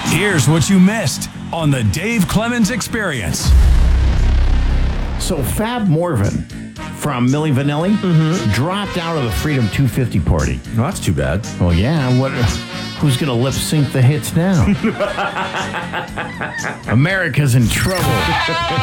Here's what you missed on the Dave Clemens Experience. So Fab Morvan from Milli Vanilli dropped out of the Freedom 250 party. Well, that's too bad. Well, yeah. Who's going to lip sync the hits now? America's in trouble.